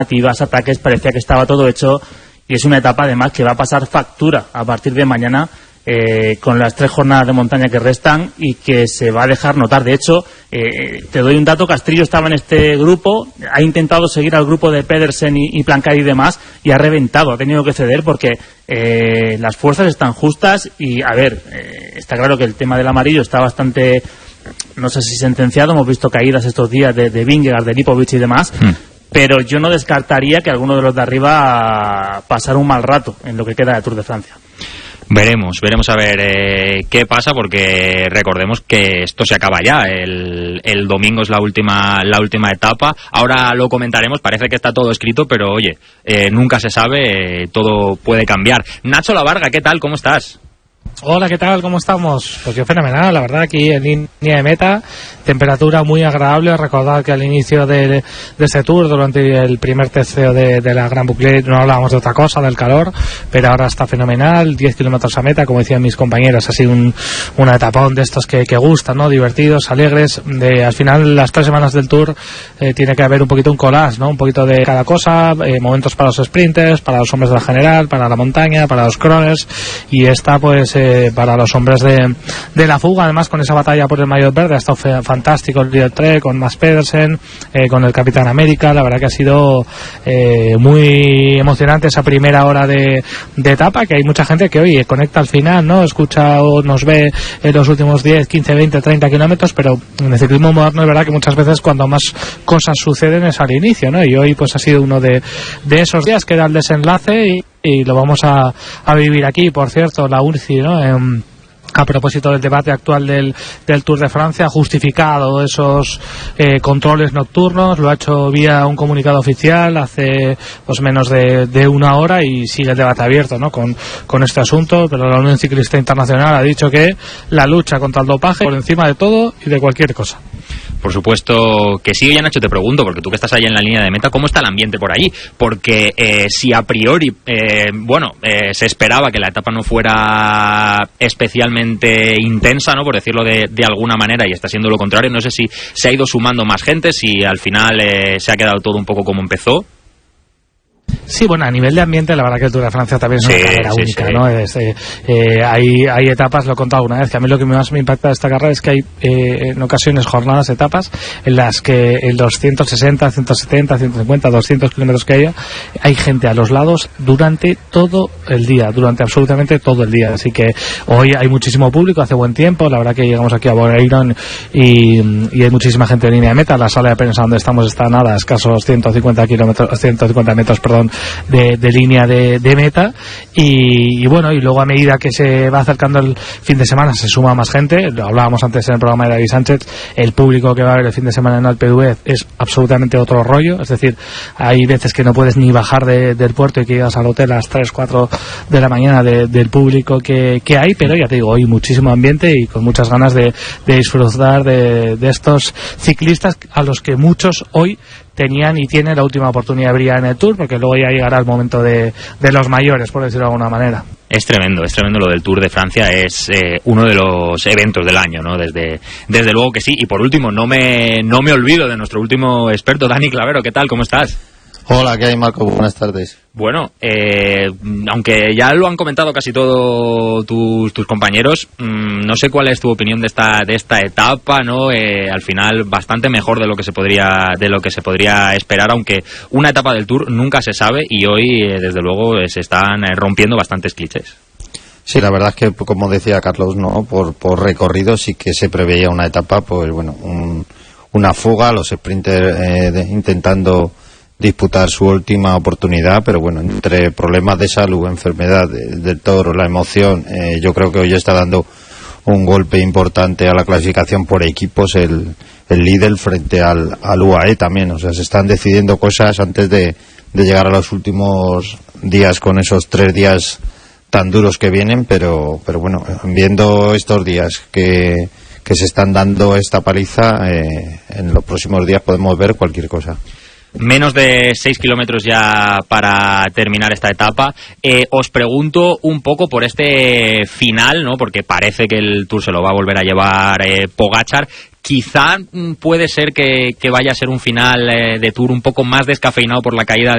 alternativas, ataques, parecía que estaba todo hecho, y es una etapa además que va a pasar factura a partir de mañana con las 3 jornadas de montaña que restan, y que se va a dejar notar. De hecho, te doy un dato: Castrillo estaba en este grupo, ha intentado seguir al grupo de Pedersen y Plancari y demás, y ha reventado, ha tenido que ceder porque las fuerzas están justas. Y a ver, está claro que el tema del amarillo está bastante, no sé si sentenciado. Hemos visto caídas estos días de Vingegaard, de Lipovic y demás, pero yo no descartaría que alguno de los de arriba pasara un mal rato en lo que queda de Tour de Francia. Veremos a ver qué pasa, porque recordemos que esto se acaba ya. El domingo es la última etapa. Ahora lo comentaremos, parece que está todo escrito, pero oye, nunca se sabe, todo puede cambiar. Nacho Lavarga, ¿qué tal? ¿Cómo estás? Hola, ¿qué tal? ¿Cómo estamos? Pues yo fenomenal, la verdad, aquí en línea de meta, temperatura muy agradable. Recordad que al inicio de este Tour, durante el primer testeo de la Grand Boucle, no hablábamos de otra cosa, del calor, pero ahora está fenomenal. 10 kilómetros a meta, como decían mis compañeros, ha sido un etapón de estos que gustan, ¿no? Divertidos, alegres. Al final, las 3 semanas del Tour tiene que haber un poquito un collage, ¿no? Un poquito de cada cosa, momentos para los sprinters, para los hombres de la general, para la montaña, para los croners, y esta pues para los hombres de la fuga. Además, con esa batalla por el maillot verde ha estado fantástico el líder Trek, con Mads Pedersen, con el Capitán América. La verdad que ha sido muy emocionante esa primera hora de etapa, que hay mucha gente que hoy conecta al final, ¿no? Escucha o nos ve en los últimos 10, 15, 20, 30 kilómetros, pero en el ciclismo moderno es verdad que muchas veces cuando más cosas suceden es al inicio, ¿no? Y hoy pues ha sido uno de esos días que era el desenlace, y lo vamos a vivir aquí. Por cierto, la UCI, ¿no? A propósito del debate actual del Tour de Francia, ha justificado esos controles nocturnos, lo ha hecho vía un comunicado oficial hace pues menos de una hora, y sigue el debate abierto, ¿no? con este asunto. Pero la Unión Ciclista Internacional ha dicho que la lucha contra el dopaje por encima de todo y de cualquier cosa. Por supuesto que sí. Oye, Nacho, te pregunto, porque tú que estás ahí en la línea de meta, ¿cómo está el ambiente por allí? Porque si a priori, se esperaba que la etapa no fuera especialmente intensa, ¿no? Por decirlo de alguna manera, y está siendo lo contrario. No sé si se ha ido sumando más gente, si al final se ha quedado todo un poco como empezó. Sí, bueno, a nivel de ambiente, la verdad que el Tour de Francia también es una carrera única, ¿no? Hay etapas, lo he contado una vez, que a mí lo que más me impacta de esta carrera es que hay en ocasiones jornadas, etapas, en las que en los 160, 170, 150, 200 kilómetros que hay gente a los lados durante todo el día, durante absolutamente todo el día. Así que hoy hay muchísimo público, hace buen tiempo, la verdad que llegamos aquí a Boreiron y hay muchísima gente en línea de meta. La sala de prensa donde estamos está nada, escasos 150 metros, de línea de meta, y bueno, y luego a medida que se va acercando el fin de semana se suma más gente. Lo hablábamos antes en el programa de David Sánchez, el público que va a ver el fin de semana en Alpe d'Huez es absolutamente otro rollo. Es decir, hay veces que no puedes ni bajar del puerto y que llegas al hotel a las 3, 4 de la mañana del público que hay. Pero ya te digo, hoy muchísimo ambiente y con muchas ganas de disfrutar de estos ciclistas a los que muchos hoy tenían y tienen la última oportunidad de brillar en el Tour, porque luego ya llegará el momento de los mayores, por decirlo de alguna manera. Es tremendo lo del Tour de Francia. Es uno de los eventos del año, ¿no? Desde luego que sí. Y por último, no me olvido de nuestro último experto, Dani Clavero. ¿Qué tal? ¿Cómo estás? Hola, ¿qué hay, Marco? Buenas tardes. Bueno, aunque ya lo han comentado casi todos tus compañeros, no sé cuál es tu opinión de esta etapa, ¿no? Al final bastante mejor de lo que se podría esperar, aunque una etapa del Tour nunca se sabe, y hoy desde luego se están rompiendo bastantes clichés. Sí, la verdad es que, como decía Carlos, no, por recorrido sí que se preveía una etapa, pues bueno, una fuga, los sprinters intentando disputar su última oportunidad, pero bueno, entre problemas de salud, enfermedad del toro, la emoción, yo creo que hoy está dando un golpe importante a la clasificación por equipos el líder frente al UAE también. O sea, se están decidiendo cosas antes de llegar a los últimos días, con esos 3 días tan duros que vienen, pero bueno, viendo estos días que se están dando esta paliza, en los próximos días podemos ver cualquier cosa. Menos de 6 kilómetros ya para terminar esta etapa. Os pregunto un poco por este final, ¿no? Porque parece que el Tour se lo va a volver a llevar Pogačar. Quizá puede ser que vaya a ser un final de Tour un poco más descafeinado por la caída